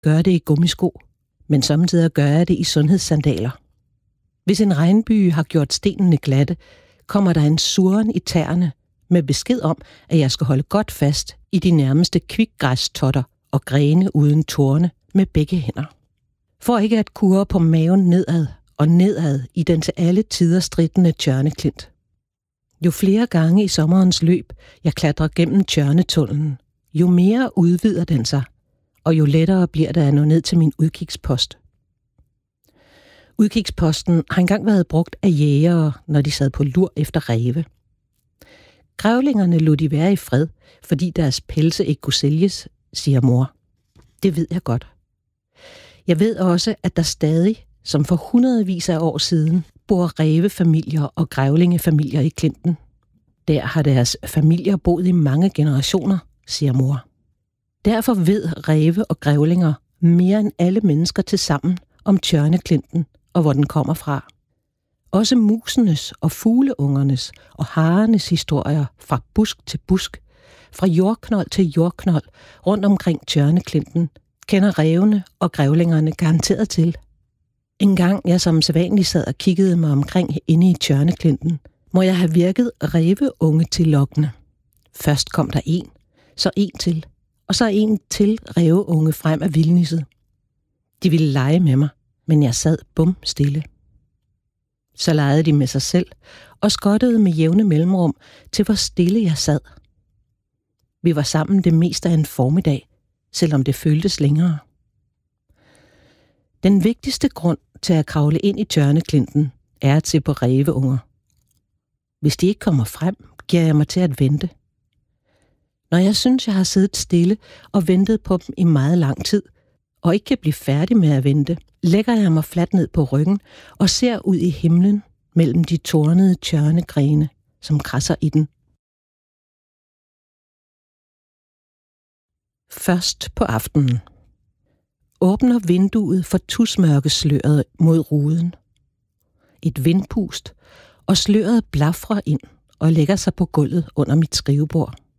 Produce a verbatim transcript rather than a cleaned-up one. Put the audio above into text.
gør det i gummisko, men samtidig gør jeg det i sundhedssandaler. Hvis en regnbyge har gjort stenene glatte, kommer der en surren i tæerne med besked om, at jeg skal holde godt fast i de nærmeste kvikgræstotter og grene uden torne med begge hænder. For ikke at kurre på maven nedad og nedad i den til alle tider stridende tjørneklint. Jo flere gange i sommerens løb, jeg klatrer gennem tjørnetunnelen, jo mere udvider den sig, og jo lettere bliver det at nå ned til min udkigspost. Udkigsposten har engang været brugt af jægere, når de sad på lur efter ræve. Grævlingerne lod de være i fred, fordi deres pelse ikke kunne sælges, siger mor. Det ved jeg godt. Jeg ved også, at der stadig, som for hundredvis af år siden, bor rævefamilier og grævlingefamilier i klinten. Der har deres familier boet i mange generationer, siger mor. Derfor ved ræve og grævlinger mere end alle mennesker tilsammen om tjørneklinten og hvor den kommer fra. Også musenes og fugleungernes og harenes historier fra busk til busk, fra jordknold til jordknold rundt omkring tjørneklinten, kender rævene og grævlingerne garanteret til. En gang jeg som sædvanlig sad og kiggede mig omkring inde i tjørneklinten, må jeg have virket ræveunge til lokkende. Først kom der en, så en til, og så en til ræveunge frem af vildnisset. De ville lege med mig, men jeg sad bum stille. Så legede de med sig selv og skottede med jævne mellemrum til hvor stille jeg sad. Vi var sammen det meste af en formiddag, selvom det føltes længere. Den vigtigste grund til at kravle ind i tjørneklinten er at se på ræveunger. Hvis de ikke kommer frem, giver jeg mig til at vente. Når jeg synes, jeg har siddet stille og ventet på dem i meget lang tid, og ikke kan blive færdig med at vente, lægger jeg mig fladt ned på ryggen og ser ud i himlen mellem de tornede tjørnegrene, som krasser i den. Først på aftenen. Åbner vinduet for tusmørkesløret mod ruden. Et vindpust, og sløret blafrer ind og lægger sig på gulvet under mit skrivebord.